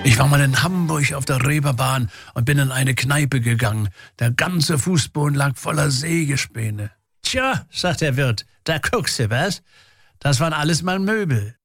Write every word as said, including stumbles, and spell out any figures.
Ich war mal in Hamburg auf der Reeperbahn und bin in eine Kneipe gegangen. Der ganze Fußboden lag voller Sägespäne. Tja, sagt der Wirt, da guckst du was. Das waren alles mal Möbel.